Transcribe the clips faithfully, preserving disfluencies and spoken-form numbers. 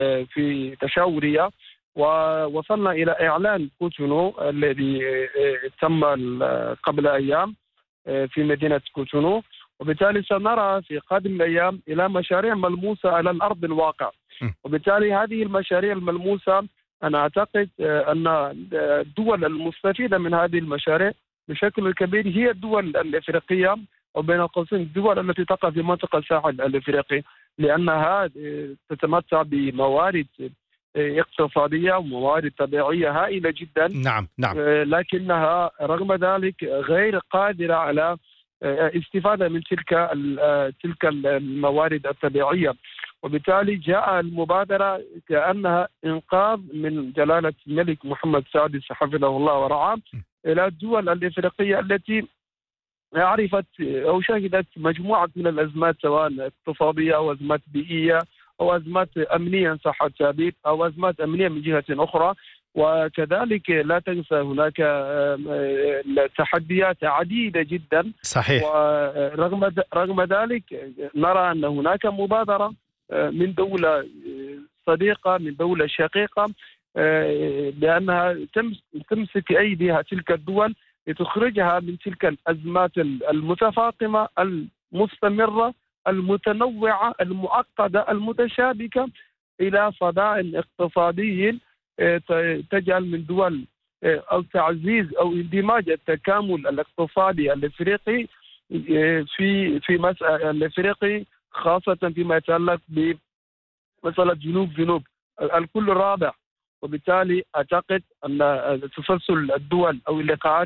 في تشاورية، ووصلنا إلى إعلان كوتونو الذي تم قبل أيام في مدينة كوتونو. وبالتالي سنرى في قادم الأيام إلى مشاريع ملموسة على الأرض الواقع. وبالتالي هذه المشاريع الملموسة أنا أعتقد أن الدول المستفيدة من هذه المشاريع بشكل كبير هي الدول الإفريقية، وبين قوسين الدول التي تقع في منطقة الساحل الإفريقي، لأنها تتمتع بموارد اقتصادية وموارد طبيعية هائلة جدا. نعم نعم. لكنها رغم ذلك غير قادرة على استفادة من تلك تلك الموارد الطبيعية. وبالتالي جاء المبادرة كأنها إنقاذ من جلالة الملك محمد السادس حفظه الله ورعاه إلى الدول الإفريقية التي عرفت أو شهدت مجموعة من الأزمات، سواء اقتصادية أو أزمات بيئية أو أزمات أمنية صح التعبير أو أزمات أمنية من جهة أخرى. وكذلك لا تنسى هناك تحديات عديدة جدا. صحيح. ورغم رغم ذلك نرى أن هناك مبادرة من دولة صديقة من دولة شقيقة بأنها تمسك أيديها تلك الدول لتخرجها من تلك الأزمات المتفاقمة المستمرة المتنوعة المعقدة المتشابكة إلى صداع اقتصادي تجعل من دول أو تعزيز أو اندماج التكامل الاقتصادي الإفريقي في في مسألة الإفريقي، خاصة فيما يتعلق بمسألة جنوب جنوب الكل رابع. وبالتالي أعتقد أن تسلسل الدول أو اللقاءات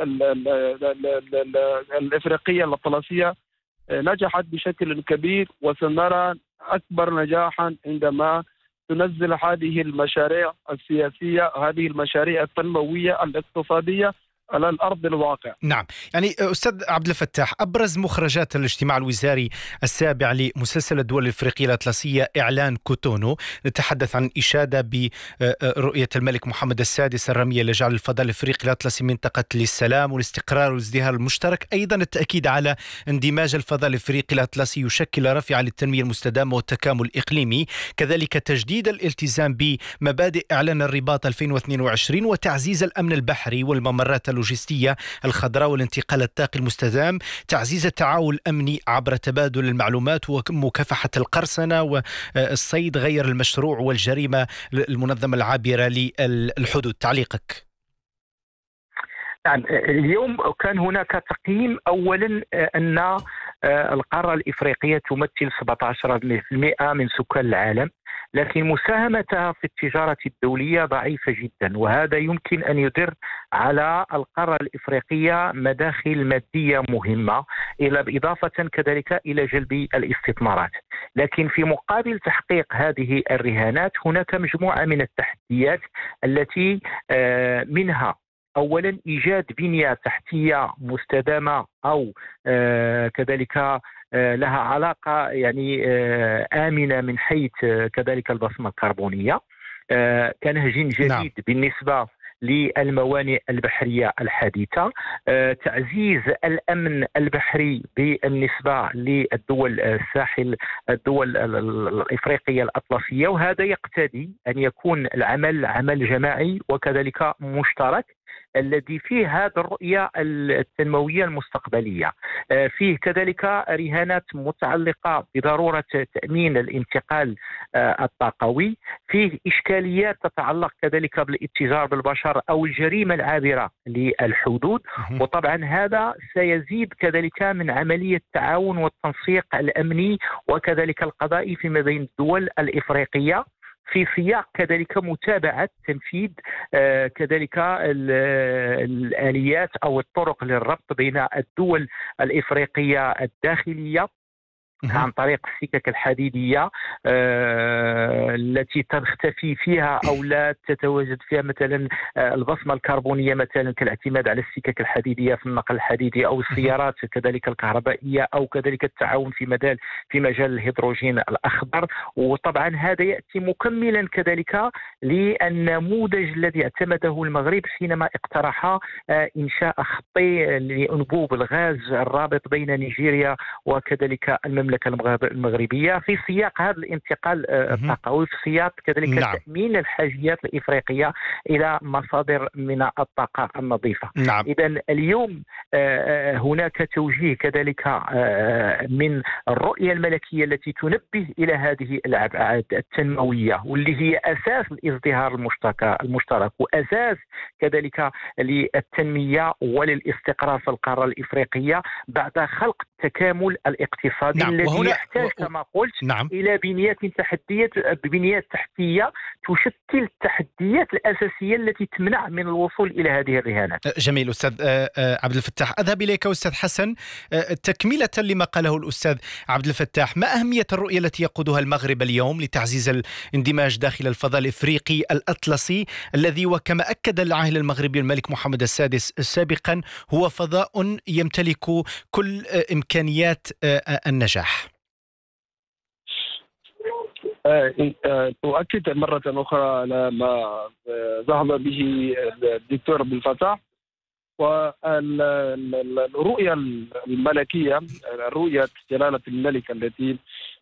الإفريقية الأطلسية نجحت بشكل كبير، وسنرى أكبر نجاحا عندما تنزل هذه المشاريع السياسية هذه المشاريع التنموية الاقتصادية على الأرض الواقع. نعم، يعني أستاذ عبد الفتاح، أبرز مخرجات الاجتماع الوزاري السابع لمسلسل الدول الإفريقية الأطلسية إعلان كوتونو، نتحدث عن إشادة برؤية الملك محمد السادس الرمية لجعل الفضاء الإفريقي الأطلسي منطقة للسلام والاستقرار والازدهار المشترك، أيضا التأكيد على اندماج الفضاء الإفريقي الأطلسي يشكل رافعة للتنمية المستدامة والتكامل الإقليمي، كذلك تجديد الالتزام بمبادئ إعلان الرباط ألفين واثنين وعشرين وتعزيز الأمن البحري والممرات اللوجستية الخضراء والانتقال الطاقي المستدام، تعزيز التعاون الأمني عبر تبادل المعلومات ومكافحة القرصنة والصيد غير المشروع والجريمة المنظمة العابرة للحدود. تعليقك؟ نعم، اليوم كان هناك تقييم أولا أن القارة الإفريقية تمثل سبعة عشر بالمئة من سكان العالم، لكن مساهمتها في التجارة الدولية ضعيفة جدا، وهذا يمكن أن يدر على القارة الإفريقية مداخل مادية مهمة، إلى إضافة كذلك إلى جلب الاستثمارات. لكن في مقابل تحقيق هذه الرهانات هناك مجموعة من التحديات التي منها أولا إيجاد بنية تحتية مستدامة أو آه كذلك آه لها علاقة يعني آه آمنة من حيث آه كذلك البصمة الكربونية، آه كنهج جديد. نعم. بالنسبة للموانئ البحرية الحديثة، آه تعزيز الأمن البحري بالنسبة للدول الساحل الدول الإفريقية الأطلسية، وهذا يقتضي أن يكون العمل عمل جماعي وكذلك مشترك الذي فيه هذه الرؤية التنموية المستقبلية. فيه كذلك رهانات متعلقة بضرورة تأمين الانتقال الطاقوي، فيه إشكاليات تتعلق كذلك بالاتجار بالبشر أو الجريمة العابرة للحدود، وطبعا هذا سيزيد كذلك من عملية التعاون والتنسيق الأمني وكذلك القضائي فيما بين الدول الإفريقية، في سياق كذلك متابعة تنفيذ آه كذلك الآليات أو الطرق للربط بين الدول الإفريقية الداخلية عن طريق السكك الحديدية آه التي تختفي فيها أو لا تتواجد فيها مثلا آه البصمة الكربونية، مثلا كالاعتماد على السكك الحديدية في النقل الحديدي أو السيارات كذلك الكهربائية أو كذلك التعاون في مجال في مجال الهيدروجين الأخضر. وطبعا هذا يأتي مكملا كذلك للنموذج الذي اعتمده المغرب حينما اقترح آه إنشاء خطي لأنبوب الغاز الرابط بين نيجيريا وكذلك المملكة المملكة المغربية في سياق هذا الانتقال الطاقوي، في سياق كذلك نعم. تأمين الحاجيات الإفريقية إلى مصادر من الطاقة النظيفة. نعم. إذن اليوم هناك توجيه كذلك من الرؤية الملكية التي تنبه إلى هذه الأبعاد التنموية واللي هي أساس الازدهار المشترك المشترك وأساس كذلك للتنمية وللاستقرار في القارة الإفريقية بعد خلق التكامل الاقتصادي نعم. الذي وهنا... يحتاج كما قلت نعم. إلى بنيات تحدية بنيات تحتية تشكل التحديات الأساسية التي تمنع من الوصول إلى هذه الرهانات. جميل أستاذ عبد الفتاح. أذهب إليك أستاذ حسن تكملة لما قاله الأستاذ عبد الفتاح. ما أهمية الرؤية التي يقودها المغرب اليوم لتعزيز الاندماج داخل الفضاء الإفريقي الأطلسي الذي وكما أكد العاهل المغربي الملك محمد السادس سابقا هو فضاء يمتلك كل إمكانيات النجاح؟ أؤكد مرة أخرى على ما ذهب به الدكتور عبد الفتاح، والرؤية الملكية، رؤية جلالة الملك التي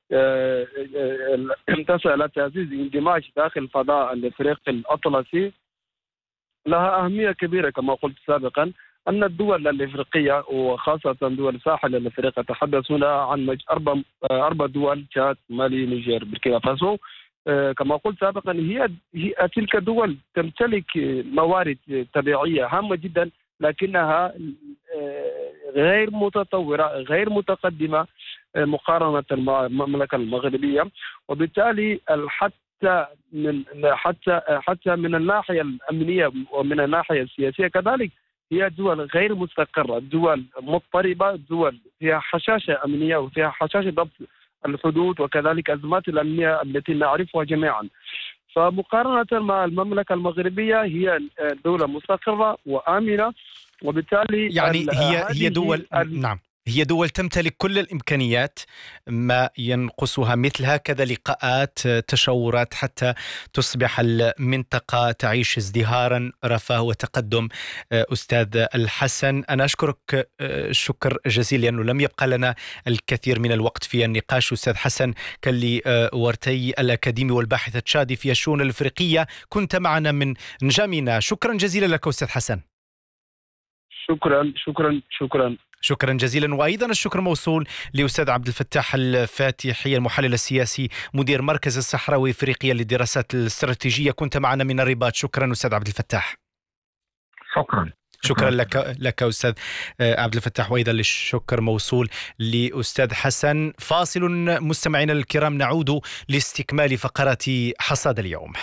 تسعى إلى تعزيز اندماج داخل الفضاء الإفريقي الأطلسي لها أهمية كبيرة كما قلت سابقا. أن الدول الإفريقية وخاصة دول الساحل الإفريقي تحدثون عن أربع أربع دول: تشاد، مالي، نيجر، بوركينا فاسو. كما قلت سابقا هي هي تلك الدول تمتلك موارد طبيعية هامة جدا، لكنها غير متطورة غير متقدمة مقارنة مع المملكة المغربية، وبالتالي حتى من حتى حتى من الناحية الأمنية ومن الناحية السياسية كذلك هي دول غير مستقرة، دول مضطربة، دول فيها حشاشة أمنية وفيها حشاشة ضبط الحدود وكذلك أزمات الأمنية التي نعرفها جميعا. فمقارنة مع المملكة المغربية هي دولة مستقرة وآمنة، وبالتالي يعني هي هي دول نعم هي دول تمتلك كل الإمكانيات، ما ينقصها مثل هكذا لقاءات تشاورات حتى تصبح المنطقة تعيش ازدهارا رفاه وتقدم. أستاذ الحسن، أنا أشكرك شكر جزيلا لأنه لم يبقى لنا الكثير من الوقت في النقاش. أستاذ حسن كلي ورتي الأكاديمي والباحث التشادي في الشؤون الأفريقية، كنت معنا من نجامينا. شكرا جزيلا لك أستاذ حسن. شكرا شكرا شكرا شكرا جزيلا. وأيضا الشكر موصول لأستاذ عبد الفتاح الفاتحي المحلل السياسي مدير مركز الصحراوي إفريقيا للدراسات الاستراتيجية، كنت معنا من الرباط. شكرا أستاذ عبد الفتاح. شكرا شكرا لك لك أستاذ عبد الفتاح. وأيضا الشكر موصول لأستاذ حسن. فاصل مستمعينا الكرام، نعود لاستكمال فقرات حصاد اليوم.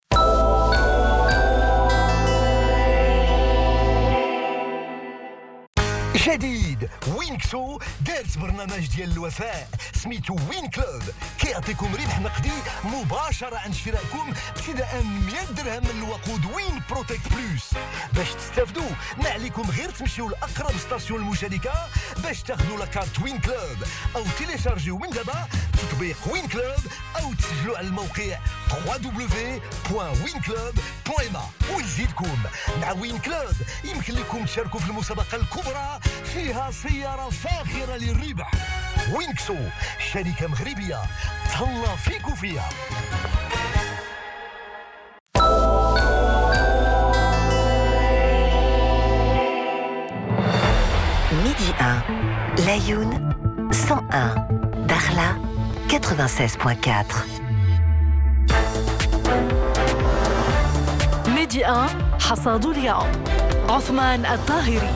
جديد وينكسو دارت برنامج ديال الوفاء سميتو وين كلوب، كيعطيكم ربح نقدي مباشرة عند شرائكم ابتداء مئة درهم من الوقود وين بروتكت بلوس. باش تستافدوا ما عليكم غير تمشيو لأقرب ستاسيون المشاركة باش تاخذوا لاكارت وين كلوب، أو تيليشارجيو من دابا تطبيق وين كلوب، أو تسجلوا على الموقع دبليو دبليو دبليو بوان وين كلوب بوان ام. ويزيدكم مع وين كلوب يمكن لكم تشاركوا في المسابقة الكبرى فيها سيارة فاخرة للربح. وينكسو شركة مغربية تهلا فيكو فيها. ميدي واحد لايون مية وواحد داخلة تسعة وثمانين فاصلة أربعة. ميدي واحد حصاد اليوم عثمان الطاهري.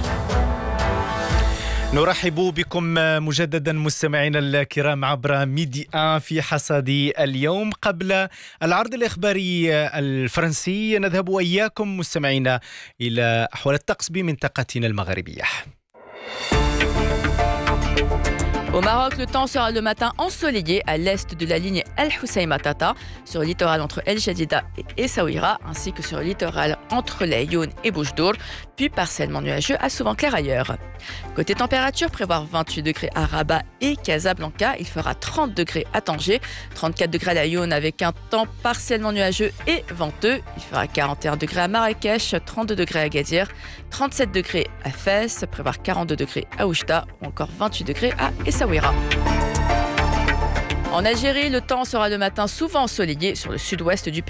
نرحب بكم مجددا مستمعينا الكرام عبر ميدي واحد في حصاد اليوم. قبل العرض الإخباري الفرنسي نذهب وإياكم مستمعينا إلى أحوال الطقس بمنطقتنا المغربية. Au Maroc, le temps sera le matin ensoleillé à l'est de la ligne El Hoceima Tata, sur le littoral entre El Jadida et Essaouira, ainsi que sur le littoral entre l'Aïoun et Bouche-d'Or, puis partiellement nuageux à souvent clair ailleurs. Côté température, prévoir vingt-huit degrés à Rabat et Casablanca, il fera trente degrés à Tanger, trente-quatre degrés à l'Aïoun avec un temps partiellement nuageux et venteux, il fera quarante et un degrés à Marrakech, trente-deux degrés à Agadir, trente-sept degrés à Fès, prévoir quarante-deux degrés à Oujda ou encore vingt-huit degrés à Essaouira. En Algérie, le temps sera le matin souvent ensoleillé sur le sud-ouest du pays.